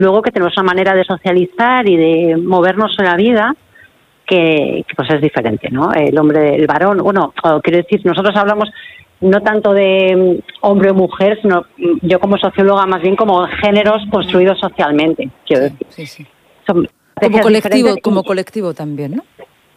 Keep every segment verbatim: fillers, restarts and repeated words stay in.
luego que tenemos una manera de socializar y de movernos en la vida que, que pues es diferente, ¿no? El hombre, el varón, bueno, quiero decir, nosotros hablamos no tanto de hombre o mujer, sino yo como socióloga más bien como géneros construidos socialmente, quiero sí, decir. Sí, sí. Son como colectivo, y, como colectivo también, ¿no?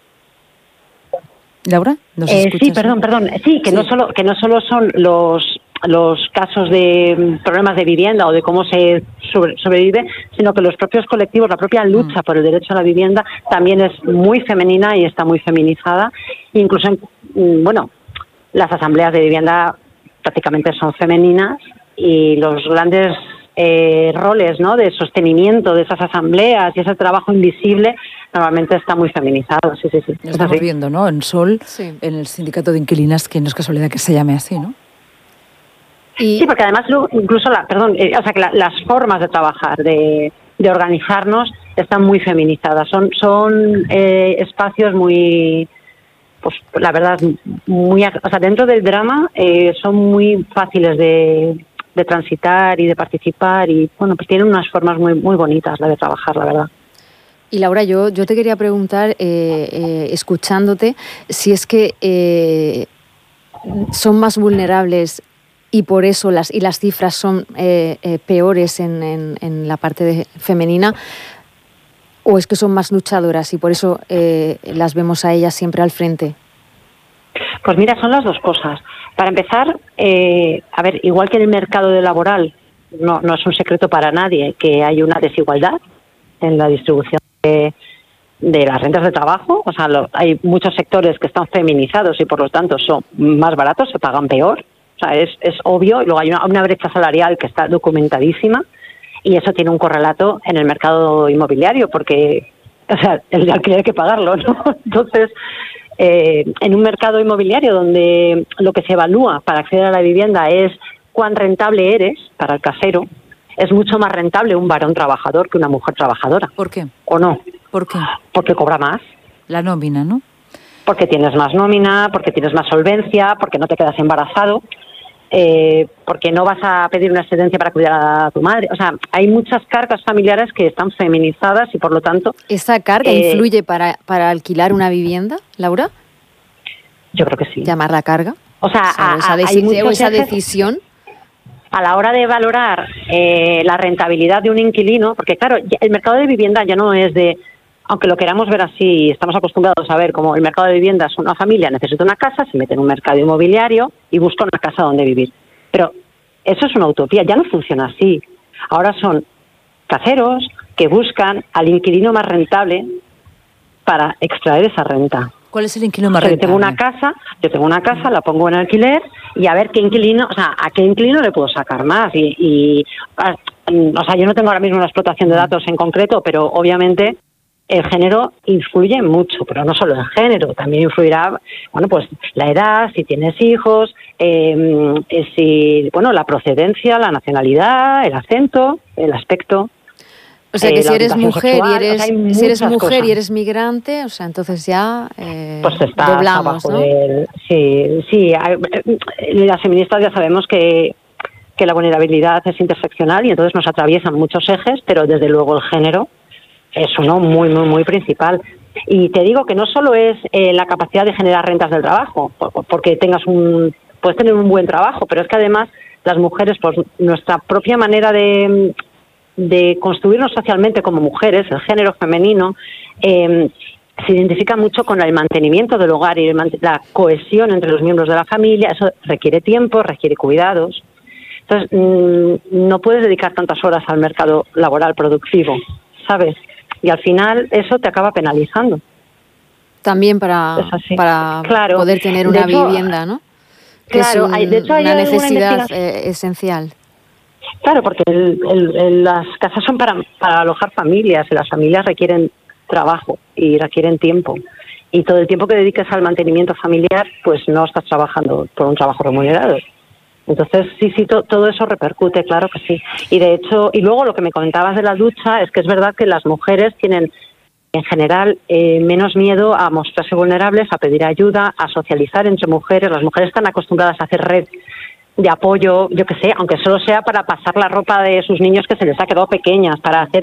Laura, ¿nos eh, escuchas? Sí, perdón, perdón. Sí, que sí. no solo que no solo son los los casos de problemas de vivienda o de cómo se sobre, sobrevive, sino que los propios colectivos, la propia lucha mm. por el derecho a la vivienda también es muy femenina y está muy feminizada. Incluso, en, bueno, las asambleas de vivienda prácticamente son femeninas y los grandes eh, roles, ¿no?, de sostenimiento de esas asambleas y ese trabajo invisible normalmente está muy feminizado. Sí, sí, sí. Lo estamos viendo, ¿no? En Sol, sí. en el sindicato de inquilinas, que no es casualidad que se llame así, ¿no? Y... Sí, porque además incluso, la, perdón, eh, o sea que la, las formas de trabajar, de, de organizarnos, están muy feminizadas. Son, son eh, espacios muy, pues la verdad, muy, o sea, dentro del drama eh, son muy fáciles de, de transitar y de participar y, bueno, pues tienen unas formas muy, muy bonitas la de trabajar, la verdad. Y Laura, yo, yo te quería preguntar, eh, eh, escuchándote, si es que eh, son más vulnerables y por eso las y las cifras son eh, eh, peores en, en, en la parte de, femenina, o es que son más luchadoras y por eso eh, las vemos a ellas siempre al frente. Pues mira, son las dos cosas. Para empezar, eh, a ver, igual que en el mercado de laboral, no, no es un secreto para nadie que hay una desigualdad en la distribución de, de las rentas de trabajo. O sea, lo, hay muchos sectores que están feminizados y por lo tanto son más baratos, se pagan peor. O sea, es, es obvio. Y luego hay una, una brecha salarial que está documentadísima y eso tiene un correlato en el mercado inmobiliario porque, o sea, el alquiler hay que pagarlo, ¿no? Entonces, eh, en un mercado inmobiliario donde lo que se evalúa para acceder a la vivienda es cuán rentable eres para el casero, es mucho más rentable un varón trabajador que una mujer trabajadora. ¿Por qué? ¿O no? ¿Por qué? Porque cobra más. La nómina, ¿no? Porque tienes más nómina, porque tienes más solvencia, porque no te quedas embarazado, eh, porque no vas a pedir una excedencia para cuidar a tu madre. O sea, hay muchas cargas familiares que están feminizadas y por lo tanto... ¿Esa carga eh, influye para, para alquilar una vivienda, Laura? Yo creo que sí. ¿Llamarla carga? O sea, o sea a, esa, a, deci- o esa decisión... A la hora de valorar eh, la rentabilidad de un inquilino, porque claro, el mercado de vivienda ya no es de, aunque lo queramos ver así, estamos acostumbrados a ver como el mercado de vivienda es una familia, necesita una casa, se mete en un mercado inmobiliario y busca una casa donde vivir. Pero eso es una utopía, ya no funciona así. Ahora son caseros que buscan al inquilino más rentable para extraer esa renta. ¿Cuál es el inquilino más o sea, rentable? Yo tengo una casa, yo tengo una casa, la pongo en alquiler y a ver qué inquilino, o sea, a qué inquilino le puedo sacar más. Y, y o sea, yo no tengo ahora mismo una explotación de datos en concreto, pero obviamente el género influye mucho, pero no solo el género, también influirá, bueno, pues la edad, si tienes hijos, eh, si, bueno, la procedencia, la nacionalidad, el acento, el aspecto. O sea que eh, si eres mujer sexual, y eres o sea, si eres mujer cosas. y eres migrante, o sea, entonces ya eh, pues estás doblamos, abajo ¿no? del, sí, sí, hay, las feministas ya sabemos que que la vulnerabilidad es interseccional y entonces nos atraviesan muchos ejes, pero desde luego el género es uno muy, muy, muy principal. Y te digo que no solo es eh, la capacidad de generar rentas del trabajo, porque tengas un, puedes tener un buen trabajo, pero es que además las mujeres, pues nuestra propia manera de de construirnos socialmente como mujeres, el género femenino, eh, se identifica mucho con el mantenimiento del hogar y el, la cohesión entre los miembros de la familia. Eso requiere tiempo, requiere cuidados. Entonces, mmm, no puedes dedicar tantas horas al mercado laboral productivo, ¿sabes? Y al final eso te acaba penalizando. También para, para claro. poder tener una hecho, vivienda, ¿no? Que claro, es un, hay, de hecho hay una necesidad una eh, esencial. Claro, porque el, el, el, las casas son para, para alojar familias y las familias requieren trabajo y requieren tiempo. Y todo el tiempo que dediques al mantenimiento familiar, pues no estás trabajando por un trabajo remunerado. Entonces, sí, sí, to, todo eso repercute, claro que sí. Y de hecho, y luego lo que me comentabas de la lucha, es que es verdad que las mujeres tienen, en general, eh, menos miedo a mostrarse vulnerables, a pedir ayuda, a socializar entre mujeres. Las mujeres están acostumbradas a hacer red de apoyo, yo qué sé, aunque solo sea para pasar la ropa de sus niños que se les ha quedado pequeñas, para hacer